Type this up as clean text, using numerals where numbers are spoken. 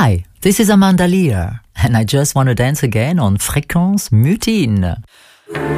Hi, this is Amanda Lear, and I just want to dance again on Fréquence Mutine.